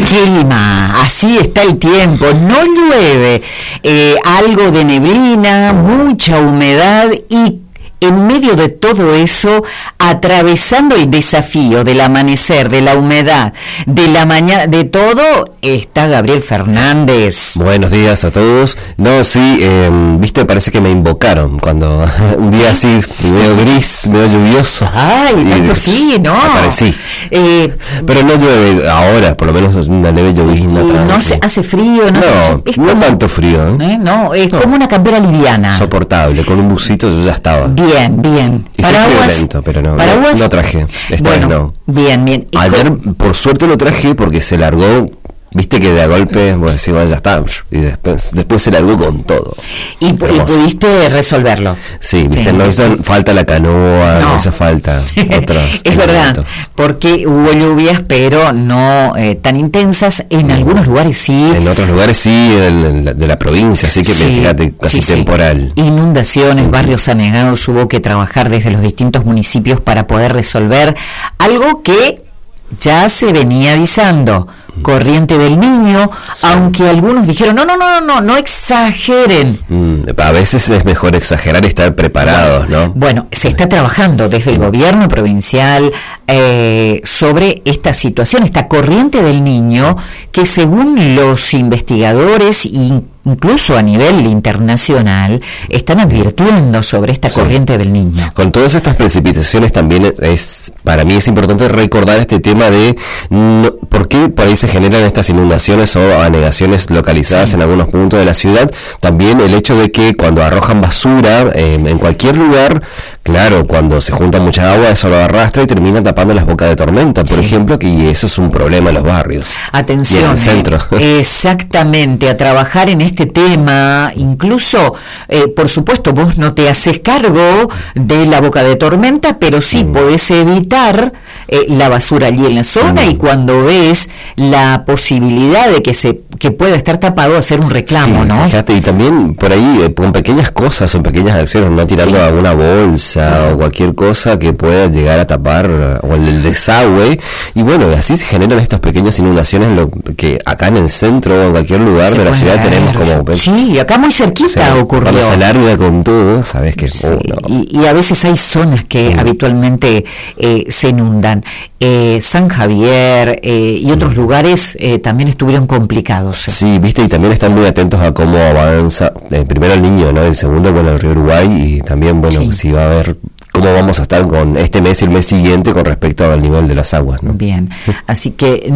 clima, así está el tiempo, no llueve, algo de neblina, mucha humedad y en medio de todo eso, atravesando el desafío del amanecer, de la humedad, de la mañana, de todo, está Gabriel Fernández. Buenos días a todos. No, sí, viste, parece que me invocaron cuando un día así, medio gris, medio lluvioso. Ay, tanto sí, ¿no? Aparecí. Pero no llueve ahora, por lo menos una leve llovizna. No hace frío, no como, tanto frío. No, es como una campera liviana. Soportable, con un busito yo ya estaba. Bien. Y paraguas, violento, pero no traje. Esta vez no. Bien. Ayer, por suerte, lo traje porque se largó. Viste que de a golpe, vos decís, bueno, ya está, y después se largó con todo. Y pudiste resolverlo. Sí, viste, no hizo falta la canoa, no hizo falta otros. Es verdad, porque hubo lluvias, pero no tan intensas, en algunos lugares sí. En otros lugares sí, de la provincia, así que fíjate, casi temporal. Inundaciones, barrios anegados, hubo que trabajar desde los distintos municipios para poder resolver algo que ya se venía avisando. Corriente del Niño, sí. Aunque algunos dijeron no exageren. A veces es mejor exagerar y estar preparados, ¿no? Bueno, se está trabajando desde el gobierno provincial sobre esta situación, esta corriente del Niño, que según los investigadores incluso a nivel internacional, están advirtiendo sobre esta corriente del Niño. Con todas estas precipitaciones también para mí es importante recordar este tema de por qué por ahí se generan estas inundaciones o anegaciones localizadas en algunos puntos de la ciudad. También el hecho de que cuando arrojan basura en cualquier lugar, claro, cuando se junta mucha agua, eso lo arrastra y termina tapando las bocas de tormenta, por ejemplo, y eso es un problema en los barrios. Atención, y en el centro. Exactamente, a trabajar en este tema, incluso, por supuesto, vos no te haces cargo de la boca de tormenta, pero sí podés evitar la basura allí en la zona y cuando ves la posibilidad de que pueda estar tapado, hacer un reclamo, ¿no? Fíjate, y también por ahí, con pequeñas cosas o pequeñas acciones, no tirando alguna bolsa o cualquier cosa que pueda llegar a tapar o el desagüe, y bueno, así se generan estas pequeñas inundaciones, que acá en el centro o en cualquier lugar de la ciudad tenemos como... Sí, acá muy cerquita ocurrió. Cuando se larga con todo, sabes que... y a veces hay zonas que habitualmente se inundan. San Javier y otros lugares también estuvieron complicados. Sí, viste, y también están muy atentos a cómo avanza, primero el Niño, ¿no? El segundo, bueno, el río Uruguay, y también, bueno, si va a haber... cómo vamos a estar con este mes y el mes siguiente con respecto al nivel de las aguas, ¿no? Bien, así que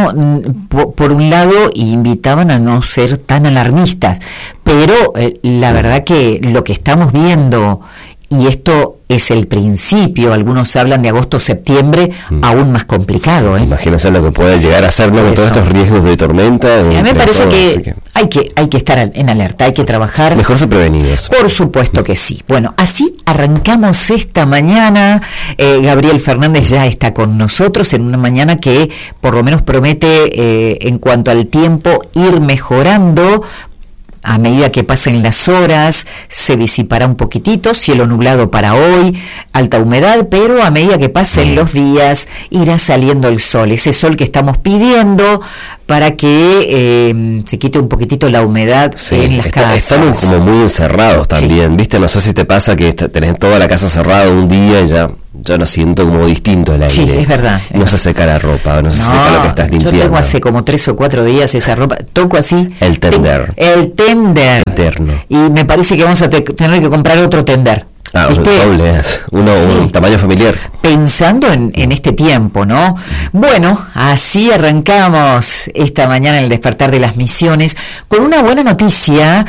por un lado invitaban a no ser tan alarmistas, pero la verdad que lo que estamos viendo, y esto es el principio, algunos hablan de agosto-septiembre, aún más complicado, Imagínense lo que puede llegar a ser, ¿no? Con todos estos riesgos de tormenta. Sí, a mí me parece que hay que estar en alerta, hay que trabajar. Mejor ser prevenidos. Por supuesto que sí. Bueno, así arrancamos esta mañana. Gabriel Fernández ya está con nosotros en una mañana que por lo menos promete, en cuanto al tiempo, ir mejorando. A medida que pasen las horas, se disipará un poquitito, cielo nublado para hoy, alta humedad, pero a medida que pasen los días, irá saliendo el sol, ese sol que estamos pidiendo para que se quite un poquitito la humedad en las casas. Estamos como muy encerrados también, ¿viste? No sé si te pasa que tenés toda la casa cerrada un día y ya no siento como distinto el aire. Sí, es verdad. No se seca la ropa, no se seca lo que estás limpiando. Yo tengo hace como 3 o 4 días esa ropa, toco así. El tender. El tender. Eterno. Y me parece que vamos a tener que comprar otro tender. Doble, un tamaño familiar. Pensando en este tiempo, ¿no? Bueno, así arrancamos esta mañana en el Despertar de las Misiones con una buena noticia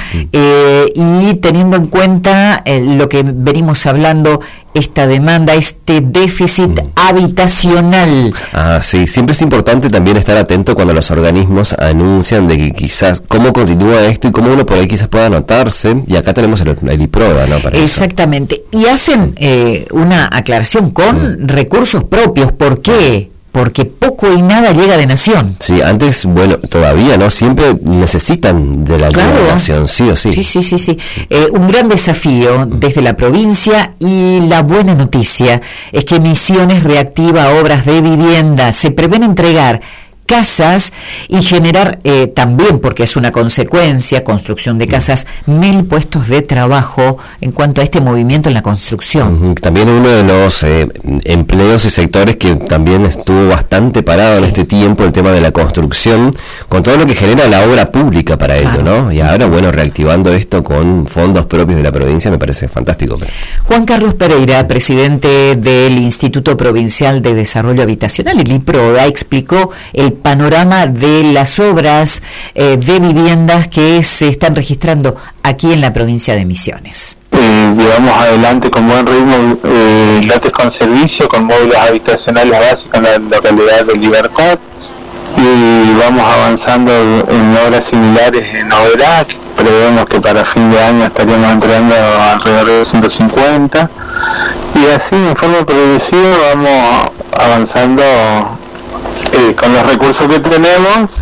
y teniendo en cuenta lo que venimos hablando, esta demanda, este déficit habitacional. Sí, siempre es importante también estar atento cuando los organismos anuncian de que quizás cómo continúa esto y cómo uno por ahí quizás pueda anotarse, y acá tenemos el IPROA, ¿no? Para exactamente, eso. Y hacen una aclaración con recursos propios. ¿Por qué? Porque poco y nada llega de Nación. Sí, antes, bueno, todavía, ¿no? Siempre necesitan de la ayuda de Nación, sí o sí. Sí. Un gran desafío desde la provincia, y la buena noticia es que Misiones reactiva obras de vivienda. Se prevén entregar casas y generar también, porque es una consecuencia, construcción de casas, 1.000 puestos de trabajo en cuanto a este movimiento en la construcción. También uno de los empleos y sectores que también estuvo bastante parado en este tiempo, el tema de la construcción, con todo lo que genera la obra pública para ello, ¿no? Y ahora, bueno, reactivando esto con fondos propios de la provincia me parece fantástico. Juan Carlos Pereira, presidente del Instituto Provincial de Desarrollo Habitacional, el IPRODA, explicó el panorama de las obras de viviendas que se están registrando aquí en la provincia de Misiones. Llevamos adelante con buen ritmo lotes con servicio, con módulos habitacionales básicos en la localidad de Libertad, y vamos avanzando en obras similares en Oberá. Prevemos que para fin de año estaríamos entregando alrededor de 150, y así en forma progresiva vamos avanzando con los recursos que tenemos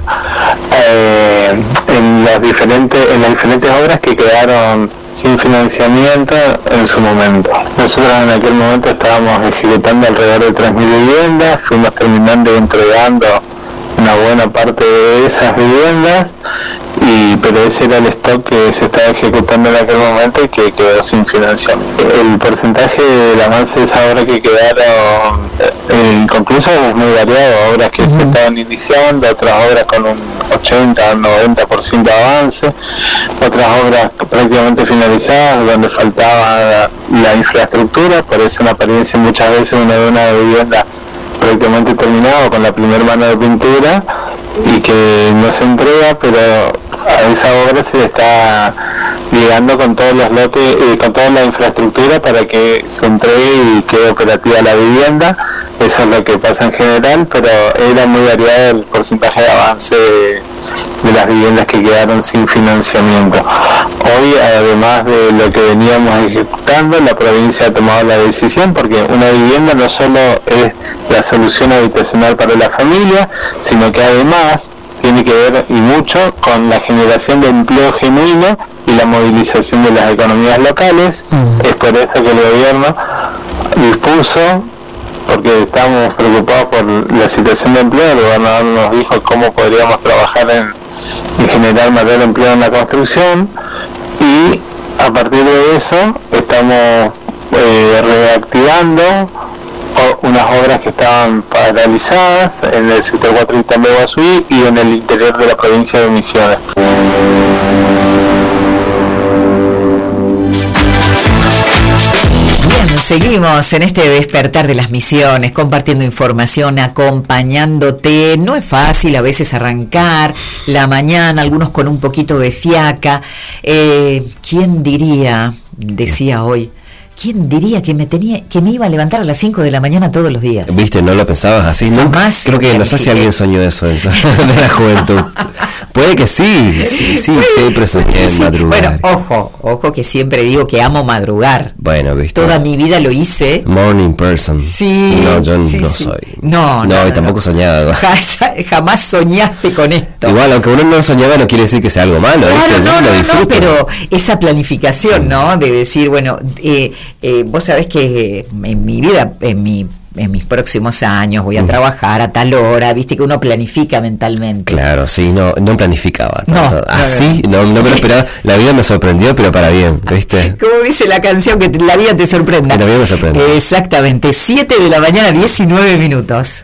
en las diferentes obras que quedaron sin financiamiento en su momento. Nosotros en aquel momento estábamos ejecutando alrededor de 3.000 viviendas, fuimos terminando y entregando una buena parte de esas viviendas, pero ese era el stock que se estaba ejecutando en aquel momento y que quedó sin financiamiento. El porcentaje del avance de esas obras que quedaron inconclusas es muy variado, obras que se estaban iniciando, otras obras con un 80-90% de avance, otras obras prácticamente finalizadas donde faltaba la infraestructura. Por eso en apariencia muchas veces uno ve una vivienda prácticamente terminado con la primera mano de pintura y que no se entrega, pero a esa obra se le está llegando con todos los lotes, con toda la infraestructura para que se entregue y quede operativa la vivienda. Eso es lo que pasa en general, pero era muy variado el porcentaje de avance de las viviendas que quedaron sin financiamiento. Hoy, además de lo que veníamos ejecutando, la provincia ha tomado la decisión, porque una vivienda no solo es la solución habitacional para la familia, sino que además tiene que ver y mucho con la generación de empleo genuino y la movilización de las economías locales. Es por eso que el gobierno dispuso, porque estábamos preocupados por la situación de empleo, el gobernador nos dijo cómo podríamos trabajar en generar mayor empleo en la construcción, y a partir de eso estamos reactivando unas obras que estaban paralizadas en el sector 4 de Guasuí y en el interior de la provincia de Misiones. Seguimos en este despertar de las Misiones, compartiendo información, acompañándote. No es fácil a veces arrancar la mañana, algunos con un poquito de fiaca. ¿Quién diría, decía hoy, quién diría que me iba a levantar a las 5 de la mañana todos los días? ¿Viste? ¿No lo pensabas así? ¿No? Jamás. Creo que no sé si alguien soñó eso de la juventud. Puede que sí, siempre soñé en madrugar. Bueno, ojo que siempre digo que amo madrugar. Bueno, ¿viste? Toda mi vida lo hice. Morning person. Sí. No, yo no soy. No, y tampoco soñaba. Jamás soñaste con esto. Igual, aunque uno no soñaba, no quiere decir que sea algo malo. Claro, lo disfruto. Pero esa planificación, ¿no? De decir, bueno, vos sabés que en mi vida, en mis próximos años voy a trabajar a tal hora, viste que uno planifica mentalmente. Claro, sí, no planificaba tanto. Así, no me lo esperaba. La vida me sorprendió, pero para bien, ¿viste? Como dice la canción, que la vida te sorprenda. La vida me sorprende. Exactamente, 7 de la mañana, 19 minutos.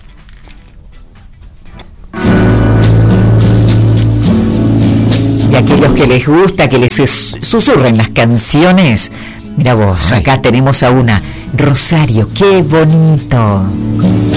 Y aquellos que les gusta que les susurren las canciones, mira vos, acá tenemos a una Rosario, qué bonito.